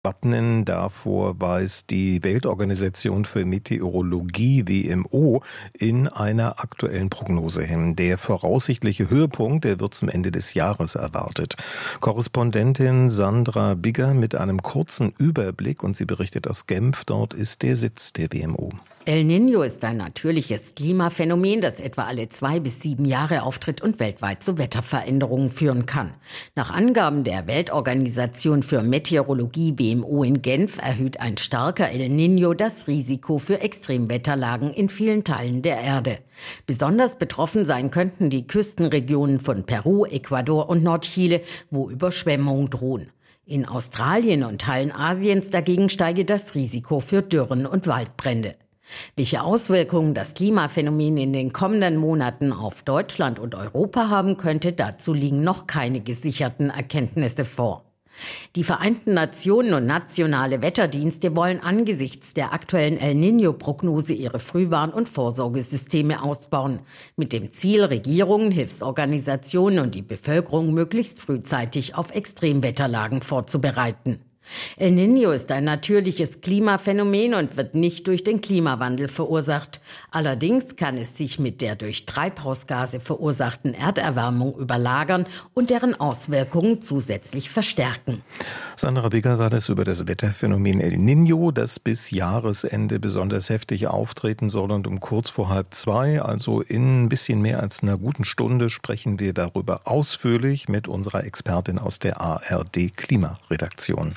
Wappnen. Davor weist die Weltorganisation für Meteorologie WMO in einer aktuellen Prognose hin. Der voraussichtliche Höhepunkt, der wird zum Ende des Jahres erwartet. Korrespondentin Sandra Bigger mit einem kurzen Überblick und sie berichtet aus Genf. Dort ist der Sitz der WMO. El Niño ist ein natürliches Klimaphänomen, das etwa alle 2 bis 7 Jahre auftritt und weltweit zu Wetterveränderungen führen kann. Nach Angaben der Weltorganisation für Meteorologie WMO in Genf erhöht ein starker El Niño das Risiko für Extremwetterlagen in vielen Teilen der Erde. Besonders betroffen sein könnten die Küstenregionen von Peru, Ecuador und Nordchile, wo Überschwemmungen drohen. In Australien und Teilen Asiens dagegen steige das Risiko für Dürren und Waldbrände. Welche Auswirkungen das Klimaphänomen in den kommenden Monaten auf Deutschland und Europa haben könnte, dazu liegen noch keine gesicherten Erkenntnisse vor. Die Vereinten Nationen und nationale Wetterdienste wollen angesichts der aktuellen El Niño-Prognose ihre Frühwarn- und Vorsorgesysteme ausbauen, mit dem Ziel, Regierungen, Hilfsorganisationen und die Bevölkerung möglichst frühzeitig auf Extremwetterlagen vorzubereiten. El Niño ist ein natürliches Klimaphänomen und wird nicht durch den Klimawandel verursacht. Allerdings kann es sich mit der durch Treibhausgase verursachten Erderwärmung überlagern und deren Auswirkungen zusätzlich verstärken. Sandra Bigger war das über das Wetterphänomen El Niño, das bis Jahresende besonders heftig auftreten soll. Und um kurz vor 1:30, also in ein bisschen mehr als einer guten Stunde, sprechen wir darüber ausführlich mit unserer Expertin aus der ARD-Klimaredaktion.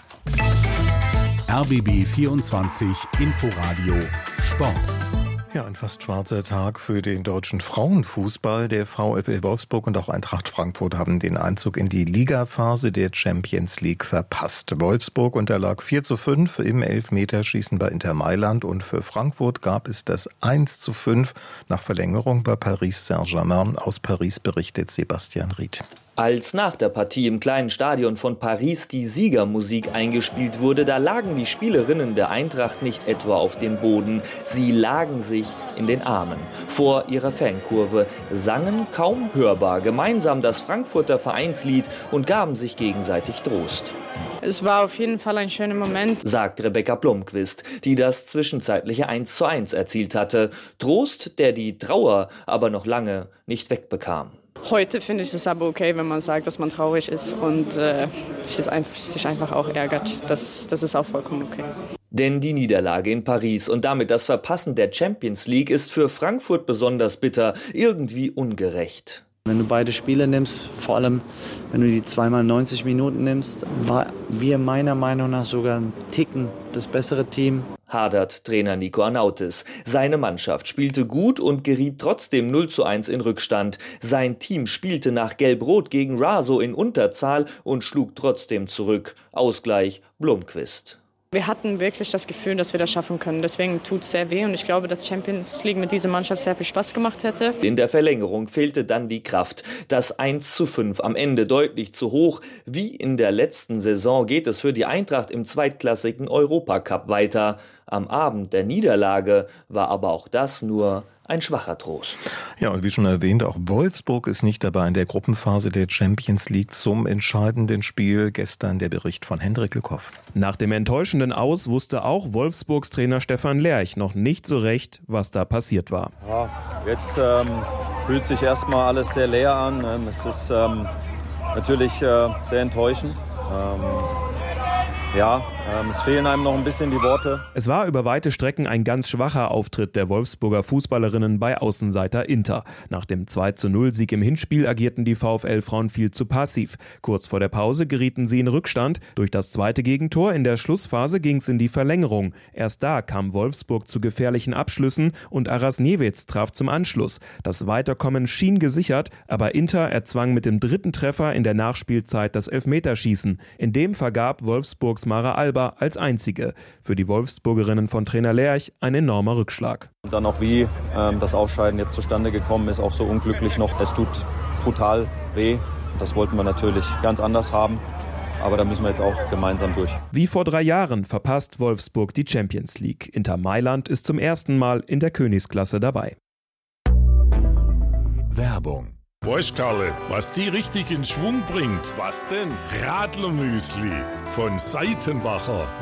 RBB 24 Inforadio Sport. Ja, ein fast schwarzer Tag für den deutschen Frauenfußball. Der VfL Wolfsburg und auch Eintracht Frankfurt haben den Einzug in die Ligaphase der Champions League verpasst. Wolfsburg unterlag 4:5 im Elfmeterschießen bei Inter Mailand und für Frankfurt gab es das 1:5 nach Verlängerung bei Paris Saint-Germain. Aus Paris berichtet Sebastian Ried. Als nach der Partie im kleinen Stadion von Paris die Siegermusik eingespielt wurde, da lagen die Spielerinnen der Eintracht nicht etwa auf dem Boden, sie lagen sich in den Armen. Vor ihrer Fankurve sangen kaum hörbar gemeinsam das Frankfurter Vereinslied und gaben sich gegenseitig Trost. Es war auf jeden Fall ein schöner Moment, sagt Rebecca Blomqvist, die das zwischenzeitliche 1:1 erzielt hatte. Trost, der die Trauer aber noch lange nicht wegbekam. Heute finde ich es aber okay, wenn man sagt, dass man traurig ist und sich einfach auch ärgert. Das ist auch vollkommen okay. Denn die Niederlage in Paris und damit das Verpassen der Champions League ist für Frankfurt besonders bitter, irgendwie ungerecht. Wenn du beide Spiele nimmst, vor allem wenn du die 2x90 Minuten nimmst, war wir meiner Meinung nach sogar ein Ticken das bessere Team. Hadert Trainer Nico Arnautis. Seine Mannschaft spielte gut und geriet trotzdem 0:1 in Rückstand. Sein Team spielte nach Gelb-Rot gegen Raso in Unterzahl und schlug trotzdem zurück. Ausgleich Blomqvist. Wir hatten wirklich das Gefühl, dass wir das schaffen können. Deswegen tut es sehr weh und ich glaube, dass Champions League mit dieser Mannschaft sehr viel Spaß gemacht hätte. In der Verlängerung fehlte dann die Kraft. Das 1:5 am Ende deutlich zu hoch. Wie in der letzten Saison geht es für die Eintracht im zweitklassigen Europacup weiter. Am Abend der Niederlage war aber auch das nur ein schwacher Trost. Ja, und wie schon erwähnt, auch Wolfsburg ist nicht dabei in der Gruppenphase der Champions League zum entscheidenden Spiel. Gestern der Bericht von Hendrik Lückhoff. Nach dem enttäuschenden Aus wusste auch Wolfsburgs Trainer Stefan Lerch noch nicht so recht, was da passiert war. Ja, jetzt fühlt sich erstmal alles sehr leer an. Es ist natürlich sehr enttäuschend. Es fehlen einem noch ein bisschen die Worte. Es war über weite Strecken ein ganz schwacher Auftritt der Wolfsburger Fußballerinnen bei Außenseiter Inter. Nach dem 2:0-Sieg im Hinspiel agierten die VfL-Frauen viel zu passiv. Kurz vor der Pause gerieten sie in Rückstand. Durch das zweite Gegentor in der Schlussphase ging es in die Verlängerung. Erst da kam Wolfsburg zu gefährlichen Abschlüssen und Arasniewicz traf zum Anschluss. Das Weiterkommen schien gesichert, aber Inter erzwang mit dem dritten Treffer in der Nachspielzeit das Elfmeterschießen. In dem vergab Wolfsburgs Mara Alba als einzige. Für die Wolfsburgerinnen von Trainer Lerch ein enormer Rückschlag. Und dann auch wie das Ausscheiden jetzt zustande gekommen ist, auch so unglücklich noch. Es tut brutal weh. Das wollten wir natürlich ganz anders haben. Aber da müssen wir jetzt auch gemeinsam durch. Wie vor 3 Jahren verpasst Wolfsburg die Champions League. Inter Mailand ist zum ersten Mal in der Königsklasse dabei. Werbung. Weißt Karle, was die richtig in Schwung bringt? Was denn? Radlermüsli von Seitenbacher.